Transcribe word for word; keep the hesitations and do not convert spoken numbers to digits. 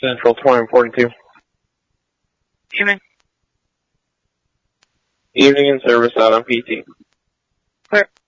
Central twenty forty-two. Evening. Evening in service out on P T. Clear.